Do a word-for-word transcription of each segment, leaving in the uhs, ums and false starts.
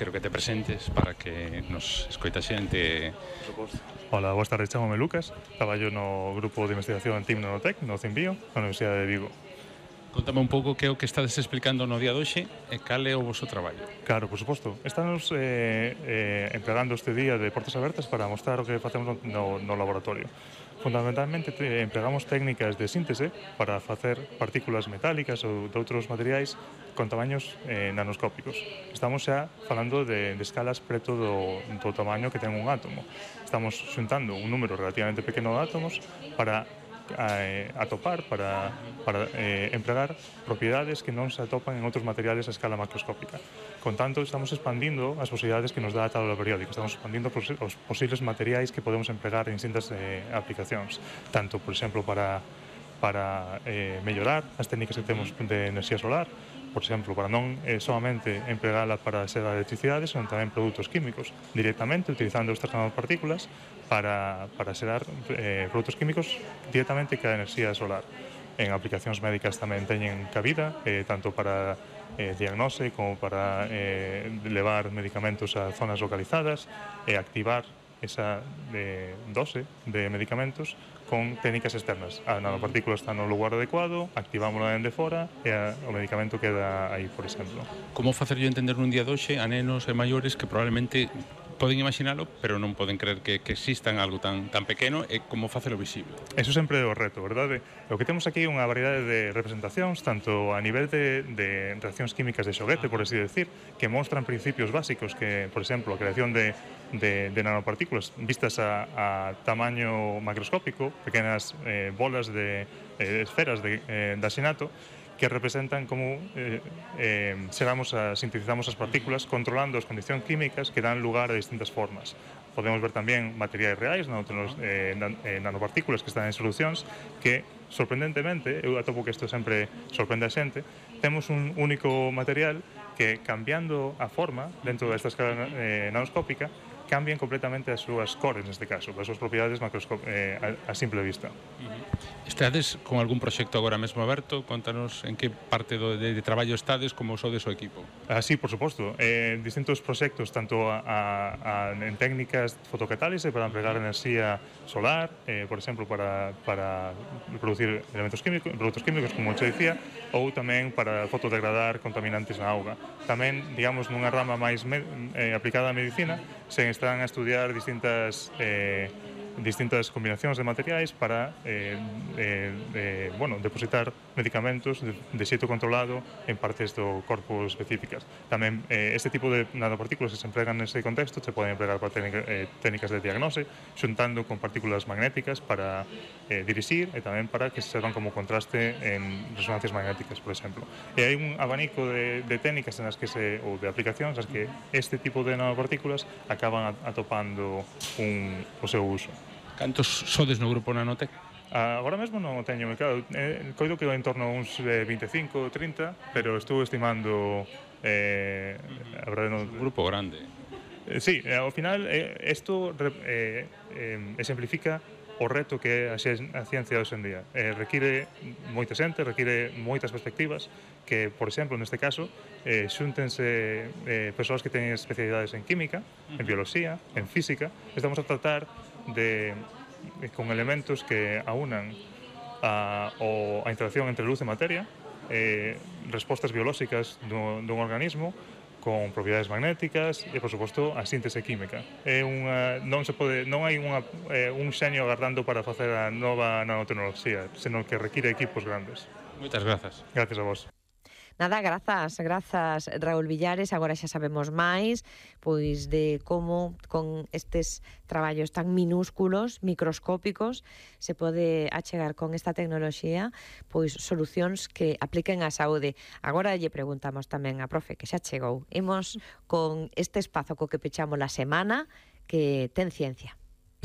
quero que te presentes para que nos escoita xente. Hola, boas tardes, chamome Lucas, traballo no grupo de investigación Team Nanotec, no CIMBio, na Universidade de Vigo. Contame un pouco que é o que estades explicando no día de hoxe e cal é o vosso traballo. Claro, por suposto. Estamos eh, eh, empregando este día de portas abertas para mostrar o que facemos no, no laboratorio. Fundamentalmente te, empregamos técnicas de síntese para facer partículas metálicas ou de outros materiais con tamaños eh, nanoscópicos. Estamos xa falando de, de escalas preto do, do tamaño que ten un átomo. Estamos xuntando un número relativamente pequeno de átomos para a, a topar para, para eh, empregar propiedades que non se atopan en outros materiales a escala macroscópica. Con tanto, estamos expandindo as posibilidades que nos dá a tabla periódica. Estamos expandindo os posibles materiais que podemos empregar en distintas eh, aplicacións. Tanto, por exemplo, para, para eh, mellorar as técnicas que temos de enerxía solar, por exemplo, para non eh, solamente empregala para ser a electricidade, senón tamén produtos químicos, directamente utilizando estas nanopartículas para, para xerar eh, produtos químicos directamente que a enerxía solar. En aplicacións médicas tamén teñen cabida, eh, tanto para eh, diagnose como para eh, levar medicamentos a zonas localizadas e activar esa de, dose de medicamentos con técnicas externas. A nanopartícula está no lugar adecuado, activámola dende fora e a, o medicamento queda aí, por exemplo. Como facer yo entender nun día de hoxe a nenos e maiores que probablemente poden imaginalo, pero non poden creer que, que existan algo tan, tan pequeno e como facelo visible? Eso sempre é o reto, verdade? O que temos aquí é unha variedade de representacións, tanto a nivel de, de reaccións químicas de xoguete, por así decir, que mostran principios básicos que, por exemplo, a creación de, de, de nanopartículas vistas a, a tamaño macroscópico, pequenas eh, bolas de eh, esferas de, eh, de asinato, que representan como eh, eh, xeramos a, sintetizamos as partículas controlando as condicións químicas que dan lugar a distintas formas. Podemos ver tamén materiais reais, nanotenos, eh, nan, eh, nanopartículas que están en solucións que, sorprendentemente, eu atopo que isto sempre sorprende a xente, temos un único material que, cambiando a forma dentro desta escala eh, nanoscópica, cambian completamente as súas cores, neste caso, as súas propiedades eh, a, a simple vista. Estades con algún proxecto agora mesmo aberto? Contanos en que parte do, de, de traballo estades, como sodes o equipo. Ah, sí, por suposto. Eh, distintos proxectos, tanto a, a, a, en técnicas fotocatálise para empregar enerxía solar, eh, por exemplo, para, para producir elementos químicos, produtos químicos, como xe dicía, ou tamén para fotodegradar contaminantes na auga. Tamén, digamos, nunha rama máis me, eh, aplicada á medicina, se están a estudiar distintas eh, distintas combinacións de materiais para eh, eh, eh, bueno, depositar medicamentos de, de xeito controlado en partes do corpo específicas. Tamén eh, este tipo de nanopartículas que se empregan nese contexto se poden empregar para técnica, eh, técnicas de diagnose, xuntando con partículas magnéticas para eh, dirixir e tamén para que se servan como contraste en resonancias magnéticas, por exemplo. E hai un abanico de, de técnicas en as que se, ou de aplicacións nas que este tipo de nanopartículas acaban atopando un, o seu uso. Cantos sodes no grupo Nanotec? Ah, agora mesmo non o teño moi claro. Eh, coido que en torno a uns eh, veinticinco ou trinta, pero estou estimando eh, a verdade non... Un grupo grande. Eh, sí, eh, ao final isto eh, eh, exemplifica o reto que é a, a ciencia hoxe en día. Eh, require moita xente, require moitas perspectivas que, por exemplo, neste caso, eh, xúntense eh, persoas que teñen especialidades en química, en biología, en física. Estamos a tratar de, con elementos que aunan a, o, a interacción entre luz e materia, eh, respostas biolóxicas dun, dun organismo con propiedades magnéticas e, por suposto, a síntese química. É unha, non se pode, non hai unha, eh, un xenio agardando para facer a nova nanotecnoloxía, senón que require equipos grandes. Moitas grazas. Gracias a vos. Nada, grazas, grazas Raúl Villares. Agora xa sabemos máis pois de como con estes traballos tan minúsculos, microscópicos, se pode achegar con esta tecnoloxía pois solucións que apliquen á saúde. Agora lle preguntamos tamén a profe que xa chegou. Imos con este espazo co que pechamos la semana que ten ciencia.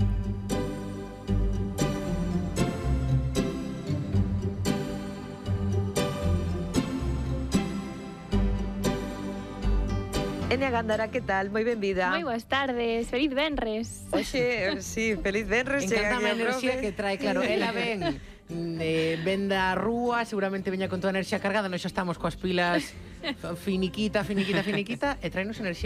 Enia Gándara, que tal? Moi benvida. Moi boas tardes, feliz venres. Oxe, sí, feliz venres. Encanta a enerxía que trae, claro, ela ven eh, ven da rúa, seguramente veña con toda a enerxía cargada, nós xa estamos coas pilas finiquita, finiquita, finiquita, e traenos enerxía.